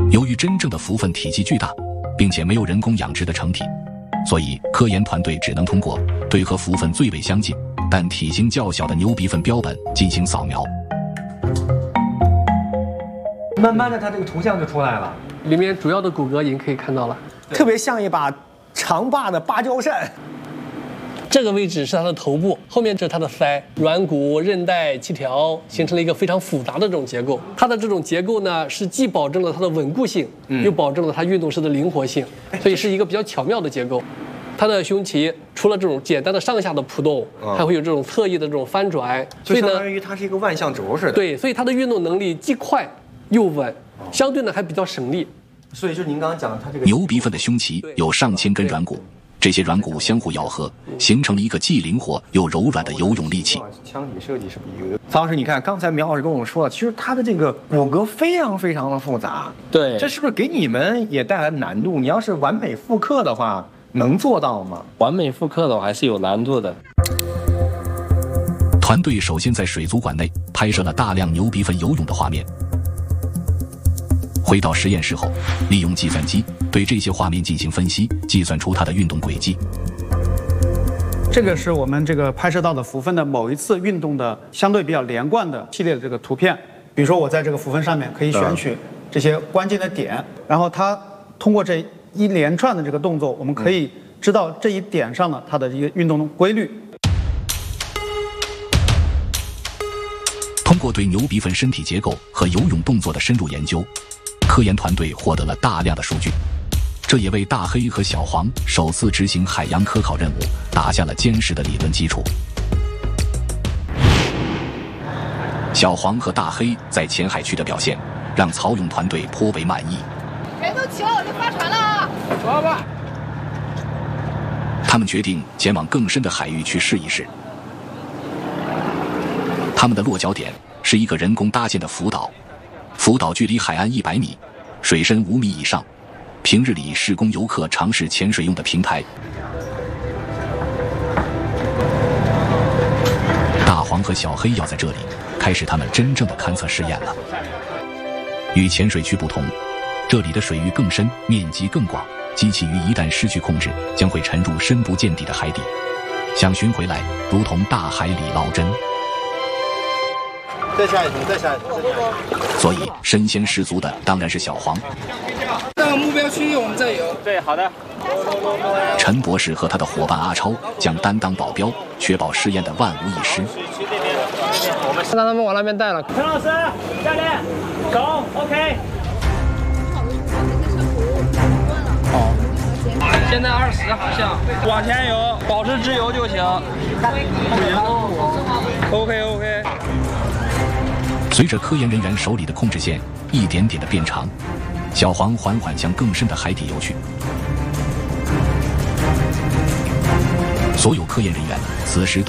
由于真正的浮粪体积巨大，并且没有人工养殖的成体，所以科研团队只能通过对和浮粪最为相近但体型较小的牛鼻粪标本进行扫描。 慢慢的，它这个图像就出来了， 里面主要的骨骼已经可以看到了， 特别像一把长把的芭蕉扇。 这个位置是它的头部，后面这是它的鳃、软骨、韧带、气条，形成了一个非常复杂的这种结构。它的这种结构呢，是既保证了它的稳固性，又保证了它运动时的灵活性，所以是一个比较巧妙的结构。它的胸鳍除了这种简单的上下的扑动，还会有这种侧翼的这种翻转， 所以呢，相当于它是一个万向轴似的。 对，所以它的运动能力既快又稳，相对呢还比较省力。 所以就是您刚刚讲的，它这个牛鼻粪的胸鳍有上千根软骨。这些软骨相互咬合，形成了一个既灵活又柔软的游泳利器。 腔体设计是不是一个？曹老师，你看刚才苗老师跟我们说了，其实它的这个骨骼非常非常的复杂。 对， 这是不是给你们也带来难度？你要是完美复刻的话，能做到吗？ 完美复刻的话还是有难度的。 团队首先在水族馆内拍摄了大量牛鼻粪游泳的画面。回到实验室后，利用计算机对这些画面进行分析，计算出它的运动轨迹。 这个是我们这个拍摄到的浮粪的某一次运动的相对比较连贯的系列的这个图片。比如说我在这个浮粪上面可以选取这些关键的点，然后它通过这一连串的这个动作，我们可以知道这一点上的它的一个运动规律。 通过对牛鼻粪身体结构和游泳动作的深入研究，科研团队获得了大量的数据，这也为大黑和小黄首次执行海洋科考任务打下了坚实的理论基础。小黄和大黑在前海区的表现，让曹勇团队颇为满意。 人都齐了，我就发船了啊！ 走吧。 他们决定前往更深的海域去试一试。他们的落脚点是一个人工搭建的浮岛，浮岛距离海岸100米，水深5米以上，平日里是供游客尝试潜水用的平台。大黄和小黑要在这里开始他们真正的勘测试验了。与潜水区不同，这里的水域更深，面积更广，机器鱼一旦失去控制，将会沉入深不见底的海底，想寻回来如同大海里捞针。 再下一桶，再下一桶，再下一桶。 所以身先士卒的当然是小黄。 到目标区域我们再游。 对，好的。 陈博士和他的伙伴阿超将担当保镖，确保试验的万无一失。 让他们往那边带了。 陈老师，教练，走 ，OK。 好。现在20好像， 往前游，保持直游就行。OK。 随着科研人员手里的控制线一点点的变长，小黄缓缓向更深的海底游去。所有科研人员此时都